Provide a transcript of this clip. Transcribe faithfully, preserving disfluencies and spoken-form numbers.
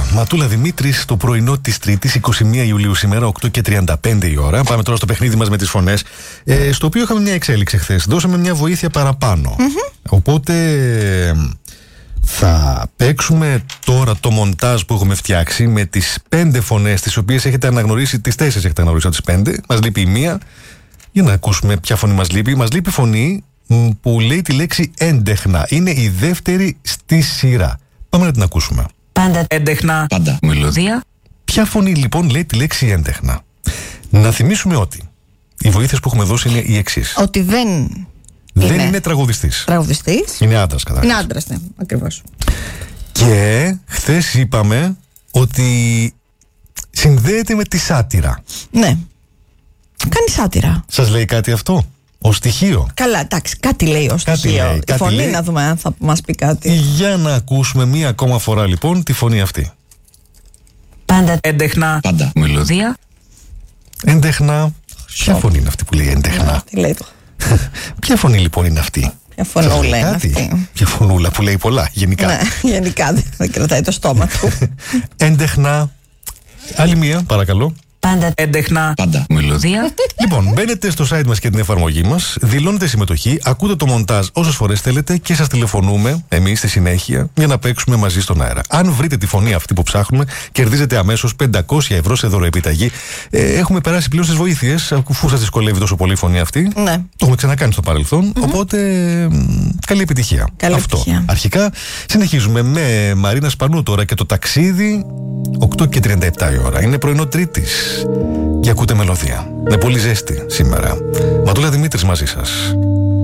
Ματούλα Δημήτρης, το πρωινό της Τρίτης, εικοστή πρώτη Ιουλίου σήμερα, οκτώ και τριάντα πέντε η ώρα. Πάμε τώρα στο παιχνίδι μας με τις φωνές. Ε, στο οποίο είχαμε μια εξέλιξη χθες. Δώσαμε μια βοήθεια παραπάνω. Mm-hmm. Οπότε θα παίξουμε τώρα το μοντάζ που έχουμε φτιάξει με τις πέντε φωνές, τις οποίες έχετε αναγνωρίσει, τις τέσσερις έχετε αναγνωρίσει από τις πέντε. Μας λείπει η μία. Για να ακούσουμε ποια φωνή μας λείπει. Μας λείπει φωνή που λέει τη λέξη έντεχνα. Είναι η δεύτερη στη σειρά. Πάμε να την ακούσουμε. Πάντα έντεχνα. Πάντα μελωδία. Ποια φωνή λοιπόν λέει τη λέξη έντεχνα? Να θυμίσουμε ότι οι βοήθειες που έχουμε δώσει είναι οι εξής. Ότι δεν Δεν είναι, είναι τραγουδιστής. Τραγουδιστής. Είναι άντρας καταρχάς. Είναι άντρας, ναι, ακριβώς. Και χθες είπαμε ότι συνδέεται με τη σάτυρα. Ναι. Κάνει σάτυρα. Σας λέει κάτι αυτό? Ως στοιχείο? Καλά, εντάξει, κάτι λέει ως Κάτι στοιχείο. λέει, Η κάτι φωνή λέει. να δούμε αν θα μας πει κάτι. Για να ακούσουμε μία ακόμα φορά λοιπόν τη φωνή αυτή. Πάντα έντεχνα. Πάντα μελωδία. Έντεχνα. Ποια φωνή είναι αυτή που λέει έντεχνα? Τι λέει το. Ποια φωνή λοιπόν είναι αυτή? Ποια φωνούλα είναι Κάτι? αυτή. Ποια φωνούλα που λέει πολλά γενικά. Ναι, γενικά δεν- δεν κρατάει το στόμα του. Έντεχνα. Άλλη μία παρακαλώ. Πάντα έντεχνα. Πάντα μελωδία. Λοιπόν, μπαίνετε στο site μας και την εφαρμογή μας, δηλώνετε συμμετοχή, ακούτε το μοντάζ όσες φορές θέλετε και σας τηλεφωνούμε εμείς στη συνέχεια για να παίξουμε μαζί στον αέρα. Αν βρείτε τη φωνή αυτή που ψάχνουμε, κερδίζετε αμέσως πεντακόσια ευρώ σε δωροεπιταγή. Ε, έχουμε περάσει πλέον στις βοήθειες, αφού σας δυσκολεύει τόσο πολύ η φωνή αυτή. Ναι. Το έχουμε ξανακάνει στο παρελθόν. Mm-hmm. Οπότε μ, καλή επιτυχία. Καλή Αυτό. επιτυχία. Αρχικά συνεχίζουμε με Μαρίνα Σπανού τώρα και το ταξίδι. οκτώ και τριάντα επτά η ώρα. Είναι πρωινό Τρίτης και ακούτε μελωδία. Με πολύ ζέστη σήμερα. Ματούλα Δημήτρης μαζί σας.